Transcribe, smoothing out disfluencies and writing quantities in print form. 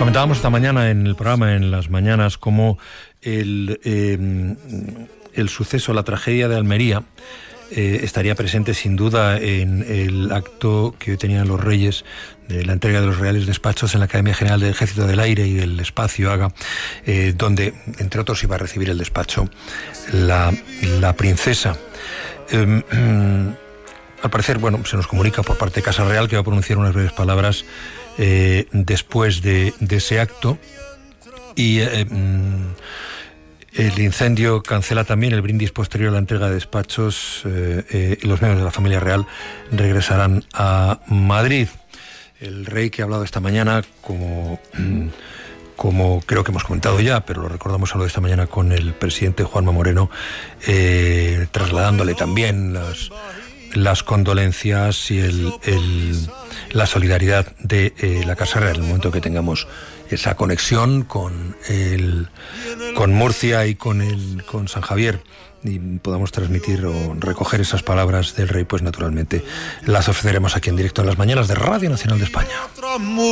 Comentábamos esta mañana en el programa, en las mañanas, cómo el suceso, la tragedia de Almería, estaría presente sin duda en el acto que hoy tenían los Reyes de la entrega de los Reales Despachos en la Academia General del Ejército del Aire y del Espacio, Haga, donde, entre otros, iba a recibir el despacho la princesa. Al parecer, se nos comunica por parte de Casa Real que va a pronunciar unas breves palabras después de ese acto, y el incendio cancela también el brindis posterior a la entrega de despachos, y los miembros de la familia real regresarán a Madrid. El rey, que ha hablado esta mañana, como creo que hemos comentado ya, pero lo recordamos solo esta mañana con el presidente Juanma Moreno, trasladándole también las condolencias y la solidaridad de la Casa Real en el momento que tengamos esa conexión con Murcia y con San Javier y podamos transmitir o recoger esas palabras del rey, pues naturalmente las ofreceremos aquí en directo en las mañanas de Radio Nacional de España.